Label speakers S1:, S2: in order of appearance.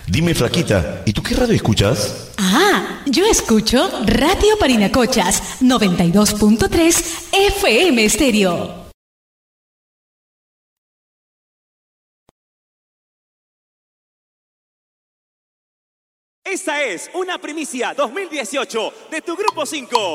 S1: Dime, flaquita, ¿y tú qué radio escuchas?
S2: Ah, yo escucho Radio Parinacochas 92.3 FM Estéreo.
S3: Esta es una primicia 2018 de tu Grupo 5.